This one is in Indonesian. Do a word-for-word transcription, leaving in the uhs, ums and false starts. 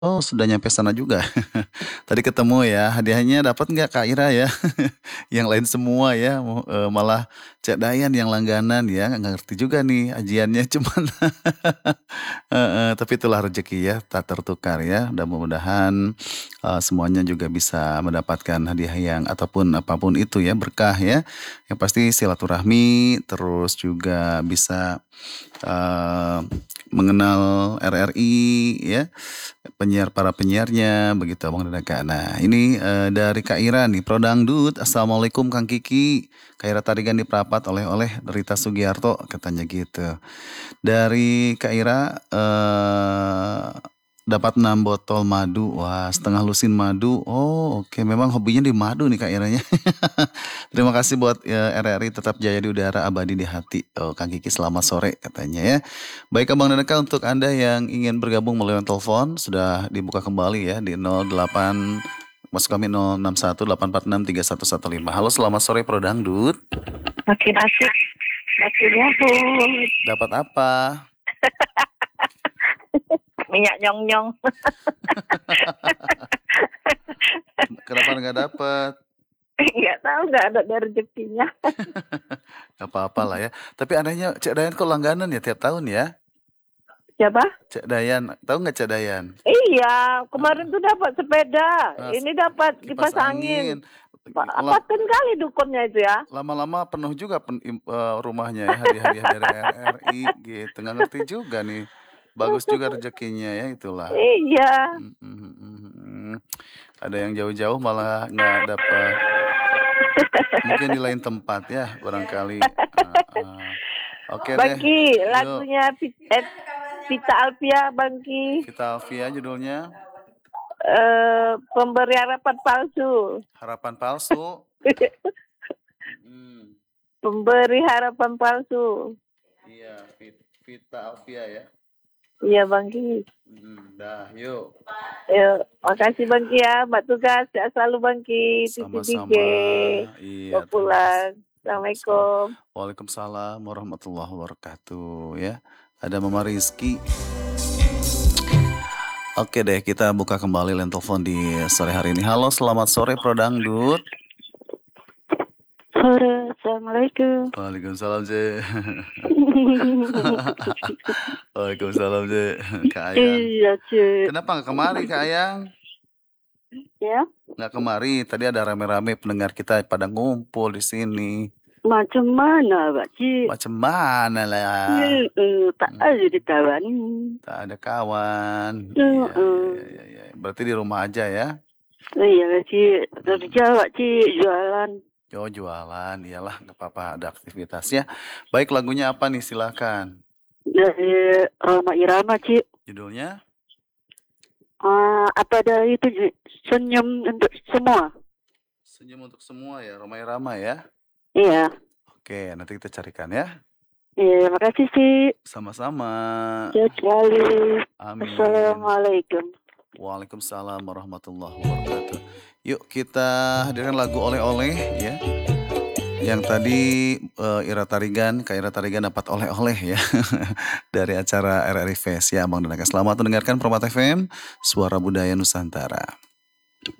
Oh, sudah nyampe sana juga. Tadi ketemu ya, hadiahnya dapat nggak Kak Ira ya? Yang lain semua ya, mu eee, malah Cak Dayan yang langganan ya, nggak ngerti juga nih ajiannya cuman heeh, tapi itulah rezeki ya, tak tertukar ya. Dan mudah-mudahan, eee, semuanya juga bisa mendapatkan hadiah yang ataupun apapun itu ya, berkah ya. Yang pasti silaturahmi, terus juga bisa, eee, mengenal R R I ya, penyiar para penyiarnya, begitu Abang dan Kakak. Nah ini, eee, dari Kak Ira nih, Pro Dangdut, "Assalamualaikum Kang Kiki, Kak Ira Tarigan di Prapat, oleh-oleh Rita Sugiarto," katanya gitu. Dari Kak Ira, eee, dapat enam botol madu, wah setengah lusin madu, oh oke memang hobinya di madu nih Kak Iranya. Terima kasih buat, eee, R R I tetap jaya di udara, abadi di hati, oh Kang Kiki selamat sore katanya ya. Baik Abang dan Kakak untuk Anda yang ingin bergabung melalui telepon sudah dibuka kembali ya di nol delapan maksud kami nol enam satu delapan empat enam tiga satu satu lima. Halo selamat sore Pro Dangdut. Makin asik, makin ngebut. Dapat apa? Minyak nyong-nyong. Kenapa nggak dapet? Nggak tahu, nggak ada dari rezekinya. Nggak apa-apalah ya. Tapi anehnya Cak Dayan kok langganan ya tiap tahun ya? Siapa? Cak Dayan, tahu nggak Cak Dayan? Iya, kemarin tuh dapat sepeda, Nah, ini dapat kipas kipas angin. angin. Pak, La paten kali dukunnya itu ya. lama-lama penuh juga pen im eee, rumahnya ya, hadiah-hadiah dari R R I gitu, nggak ngerti juga nih. Bagus juga rezekinya ya, itulah. Iya. Mhm mhm mhm. Ada yang jauh-jauh malah nggak dapet. Mungkin di lain tempat ya, barangkali, heeh. Oke deh, Bangki, yuk. lagunya Pit et Vita Alvia, Bangki. Vita Alvia judulnya? Eee, Pemberi Harapan Palsu. Harapan Palsu? Mhm. Pemberi Harapan Palsu. Iya, Vit Vita Alvia ya? Iya Bangki. Mhm, dah yuk. Yuk, makasih Bangki ya, Mbak tugas, sehat selalu Bangki, Titi D J, Sama-sama, iya mau terima kasih. pulang. Waalaikumsalam. Assalamualaikum. Waalaikumsalam warahmatullahi wabarakatuh ya. Ada Mama Rizky. Oke deh, kita buka kembali line telepon di sore hari ini. Halo, selamat sore Pro Dangdut. Sore, Assalamualaikum. Waalaikumsalam, Cek. Waalaikumsalam, Cek. Kak Ayang. Iya, Cek. Kenapa nggak kemari Kak Ayang? Ya? Nggak kemari, tadi ada rame-rame pendengar kita pada ngumpul di sini. Macam mana, Pak Cik? Macam mana lah? Heeh, tak Hmm. ada kawan. Tak ada kawan. Heeh. Iya, iya, iya, iya. Berarti di rumah aja ya? Iya, Cik. Kerja, Pak Cik, jualan. Oh, jualan. Iyalah, nggak apa-apa, ada aktivitasnya. Baik, lagunya apa nih? Silakan. Dari Roma Irama, Cik. Judulnya? Uh, apa dari itu, Cik? Senyum untuk semua. Senyum untuk semua ya, Roma Irama ya? Iya. Oke, nanti kita carikan ya. Iya, makasih sih. Sama-sama. Sehat selalu. Amin. Assalamualaikum. Waalaikumsalam warahmatullahi wabarakatuh. Yuk kita hadirkan lagu oleh-oleh ya. Yang tadi uh, Ira Tarigan, Kak Ira Tarigan dapat oleh-oleh ya dari acara R R I Fest ya Abang dan Kakak. Selamat mendengarkan Permata F M, Suara Budaya Nusantara.